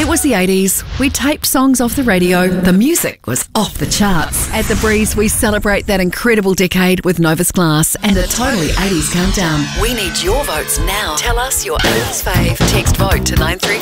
was the 80s. We taped songs off the radio. The music was off the charts. At The Breeze, we celebrate that incredible decade with Novus Glass and a totally 80s countdown. We need your votes now. Tell us your 80s fave. Text VOTE to 934.